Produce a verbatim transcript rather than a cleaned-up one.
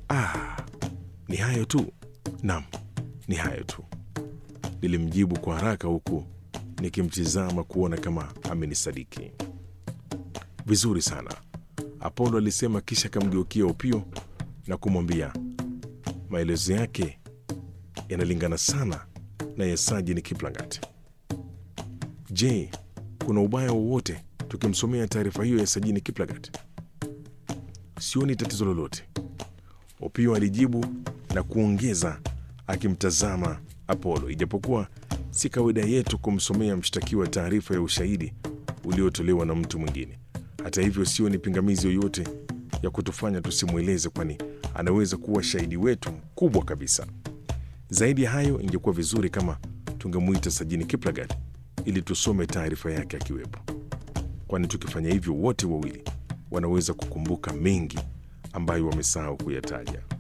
Ah, ni hayo tu? Naam, ni hayo tu, nilimjibu kwa haraka huku nikimtizama kuona kama amenisadiki. Vizuri sana, Apollo alisema, kisha akamgeukia Opiyo na kumwambia, maelezo yake yanalingana sana na ya Sajini Kiplagat. Je, kuna ubaya wowote tukimsomea taarifa hiyo ya Sajini Kiplagat? Sioni tatizo lolote, Opiyo alijibu na kuongeza akimtazama Apollo, ijapokuwa si kawaida yetu kumsomea mshtakiwa taarifa ya ushahidi uliotolewa na mtu mwingine. Hata hivyo, sioni pingamizi yoyote ya kutufanya tusimweleze, kwani anaweza kuwa shahidi wetu mkubwa kabisa. Zaidi ya hayo, ingekuwa vizuri kama tungemuita Sajini Kiplagat ili tusome taarifa yake akiwepo, kwani tukifanya hivyo wote wawili wanaweza kukumbuka mengi ambayo wamesahau kuyataja.